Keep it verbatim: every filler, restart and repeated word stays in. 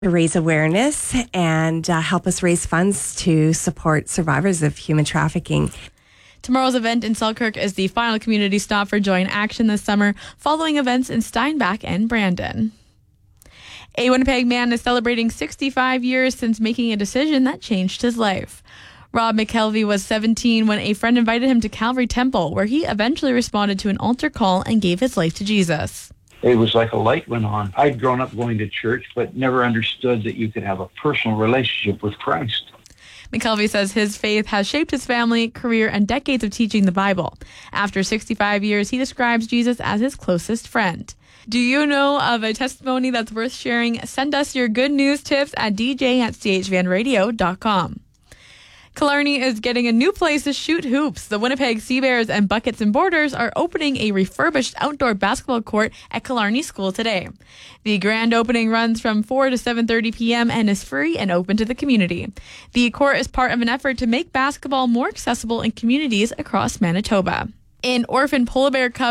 raise awareness and uh, help us raise funds to support survivors of human trafficking. Tomorrow's event in Selkirk is the final community stop for Join Action this summer, following events in Steinbach and Brandon. A Winnipeg man is celebrating sixty-five years since making a decision that changed his life. Rob McKelvey was seventeen when a friend invited him to Calvary Temple, where he eventually responded to an altar call and gave his life to Jesus. It was like a light went on. I'd grown up going to church, but never understood that you could have a personal relationship with Christ. McKelvey says his faith has shaped his family, career, and decades of teaching the Bible. After sixty-five years, he describes Jesus as his closest friend. Do you know of a testimony that's worth sharing? Send us your good news tips at d j at c h v n radio dot com. Killarney is getting a new place to shoot hoops. The Winnipeg Sea Bears and Buckets and Borders are opening a refurbished outdoor basketball court at Killarney School today. The grand opening runs from four to seven thirty p.m. and is free and open to the community. The court is part of an effort to make basketball more accessible in communities across Manitoba. In Orphan Polar Bear Cup